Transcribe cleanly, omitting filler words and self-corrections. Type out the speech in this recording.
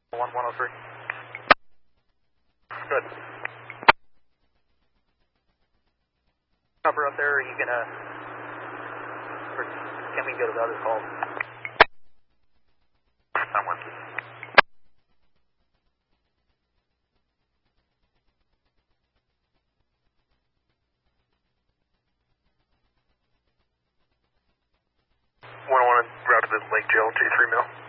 103. Good. Cover up there, or are you gonna, or can we go to the other calls? I'm with you. Route to the Lake Jail, J3 Mill.